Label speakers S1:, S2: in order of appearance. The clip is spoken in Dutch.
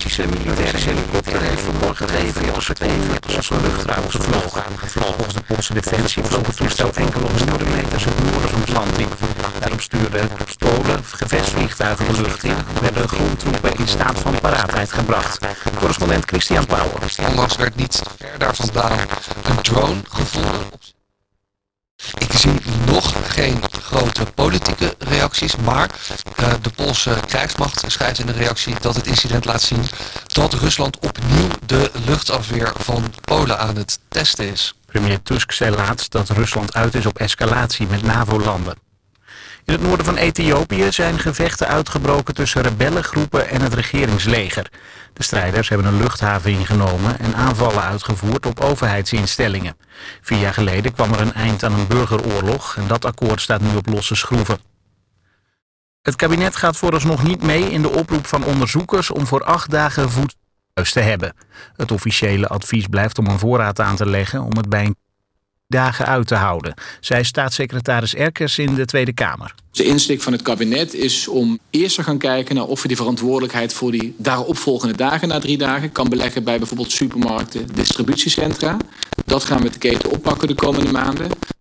S1: Russische militaire helikopter heeft vanmorgen 42 Poolse luchtruim gevlogen. Volgens de Poolse defensie vloog het toestel enkele honderden meters het noorden van het land in. Daarop stuurden Polen gevechtsvliegtuigen de lucht in. Werden grondtroepen in staat van paraatheid gebracht. Correspondent Christian Pauwer.
S2: Onlangs werd niet verder vandaan een drone gevonden. Ik zie nog geen grote politieke reacties, maar de Poolse krijgsmacht schrijft in een reactie dat het incident laat zien dat Rusland opnieuw de luchtafweer van Polen aan het testen is.
S1: Premier Tusk zei laatst dat Rusland uit is op escalatie met NAVO-landen. In het noorden van Ethiopië zijn gevechten uitgebroken tussen rebellengroepen en het regeringsleger. De strijders hebben een luchthaven ingenomen en aanvallen uitgevoerd op overheidsinstellingen. 4 jaar geleden kwam er een eind aan een burgeroorlog en dat akkoord staat nu op losse schroeven. Het kabinet gaat vooralsnog niet mee in de oproep van onderzoekers om voor 8 dagen voedsel te hebben. Het officiële advies blijft om een voorraad aan te leggen om het bij een dagen uit te houden, zei staatssecretaris Erkers in de Tweede Kamer.
S3: De insteek van het kabinet is om eerst te gaan kijken naar of we die verantwoordelijkheid voor die daaropvolgende dagen, na 3 dagen, kan beleggen bij bijvoorbeeld supermarkten, distributiecentra. Dat gaan we de keten oppakken de komende maanden.